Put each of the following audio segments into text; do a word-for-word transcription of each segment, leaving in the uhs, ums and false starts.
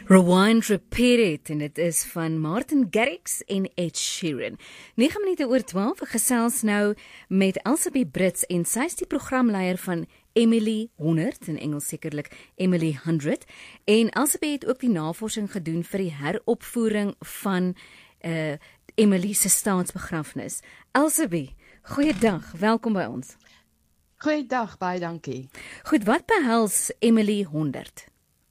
Rewind, Repeat It, en dit is van Martin Garrix en Ed Sheeran. nege minute oor twaalf, gesels nou met Elsabie Brits en sy is die programleier van Emily honderd, in Engels sekerlik Emily honderd. En Elsabie het ook die navorsing gedoen vir die heropvoering van uh, Emily se staatsbegrafnis. Elsabie, goeiedag, welkom by ons. Goeiedag, baie dankie. Goed, wat behels Emily honderd?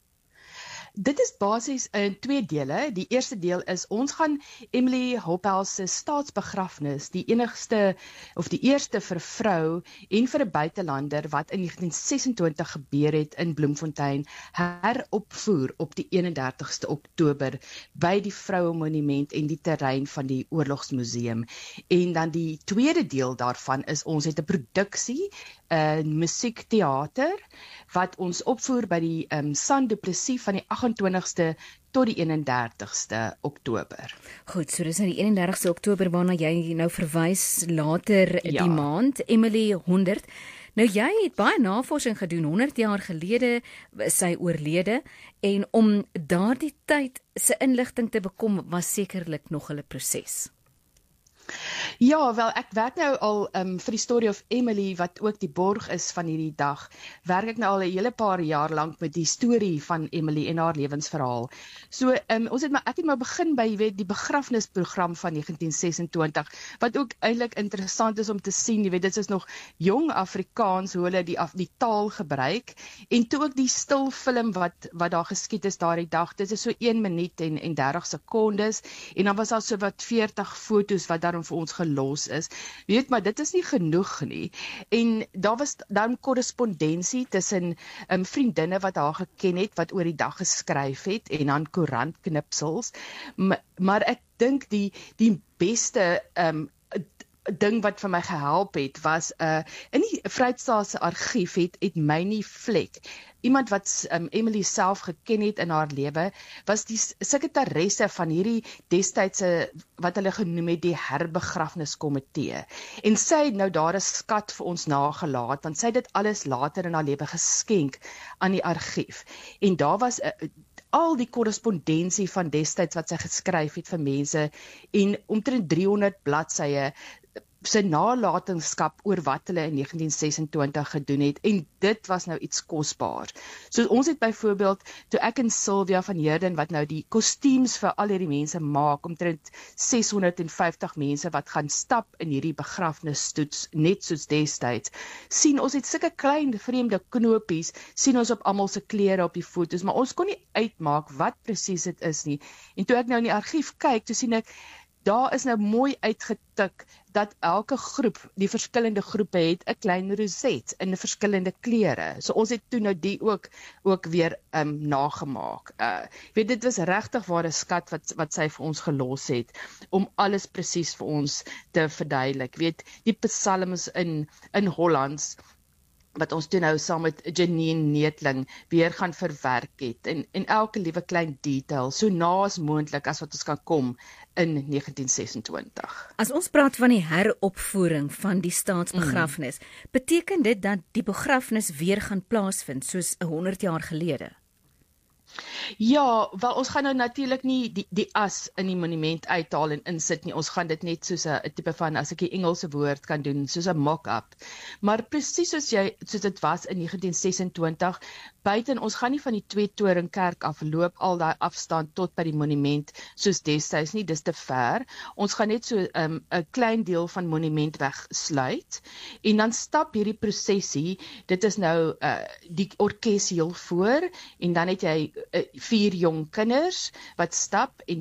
Dit is basies in twee dele. Die eerste deel is, ons gaan Emily Hopels se staatsbegrafnis, die enigste, of die eerste vir vrou en vir 'n buitelander wat in negentien sesentwintig gebeur het in Bloemfontein, heropvoer op die eenendertigste Oktober by die Vrouemonument en die terrein van die Oorlogsmuseum. En dan die tweede deel daarvan is, ons het 'n produksie, 'n musiekteater, wat ons opvoer by die um, San Du Plessis van die agentwintigste tot die eenendertigste Oktober. Goed, so dis nou die eenendertigste Oktober waarna jy nou verwys later Ja. die maand, Emily honderd. Nou jy het baie navorsing gedoen, honderd jaar gelede is sy oorlede, en om daardie tyd se inligting te bekom was sekerlik nog 'n proses. Ja, wel, ek werk nou al um, vir die Story of Emily, wat ook die borg is van hierdie dag, werk ek nou al 'n hele paar jaar lank met die storie van Emily en haar lewensverhaal. So, um, ons het maar, ek het maar begin by, jy weet, die begrafnisprogram van negentien sesentwintig, wat ook eintlik interessant is om te sien, jy weet, dit is nog jong Afrikaans, hoe hulle die, die taal gebruik, en toe ook die stilfilm wat, wat daar geskied is daardie dag, dit is so een minuut en, en dertig sekondes, en dan was daar so wat veertig foto's wat daarom vir ons gelos is. Weet, maar dit is nie genoeg nie. En daar was dan korrespondensie tussen um, vriendinne wat haar geken het, wat oor die dag geskryf het, en dan koerantknipsels. Maar, maar ek dink die, die beste um, ding wat vir my gehelp het, was, uh, in die Vrystaatse argief het, het Mynie Vlek, iemand wat um, Emily self geken het in haar lewe, was die sekretaresse van hierdie destydse, wat hulle genoem het, die herbegrafniskomitee. En sy het nou daar 'n skat vir ons nagelaat, want sy het dit alles later in haar lewe geskenk aan die argief. En daar was 'n uh, al die korrespondensie van destyds wat sy geskryf het vir mense, en omtrent driehonderd bladsye sy nalatenskap oor wat hulle in negentien sesentwintig gedoen het, en dit was nou iets kosbaar. So ons het byvoorbeeld, toe ek en Sylvia van Heerden, wat nou die kostuums vir al hierdie mense maak, omtrent seshonderdvyftig mense wat gaan stap in hierdie begrafnisstoets, net soos destyds, sien ons het sulke klein vreemde knopies, sien ons op almal se klere op die foto's, maar ons kon nie uitmaak wat presies dit is nie. En toe ek nou in die argief kyk, toe sien ek, daar is nou mooi uitgetik dat elke groep, die verskillende groepe het 'n klein roset in verskillende kleure. So ons het toe nou die ook ook weer um, nagemaak. Uh, weet, dit was regtig ware skat wat wat sy vir ons gelos het om alles presies vir ons te verduidelik. Weet, die psalms in in Hollands wat ons toe nou saam met Janine Neetling weer gaan verwerk het, en, en elke liewe klein detail, so na as moontlik as wat ons kan kom in negentien sesentwintig. As ons praat van die heropvoering van die staatsbegrafnis, mm. beteken dit dat die begrafnis weer gaan plaasvind, soos honderd jaar gelede? Ja, wel, ons gaan nou natuurlik nie die, die as in die monument uithaal en insit nie, ons gaan dit net soos 'n tipe van, as ek die Engelse woord kan doen, soos 'n mock-up. Maar presies soos jy, soos dit was in negentien sesentwintig, buiten, ons gaan nie van die Twee Toring Kerk afloop, al daai afstand tot by die monument, soos destyds nie, dis te ver. Ons gaan net so 'n um, klein deel van monument wegsluit, en dan stap hierdie prosessie, dit is nou uh, die orkes heel voor, en dan het jy uh, vier jong kinders wat stap, en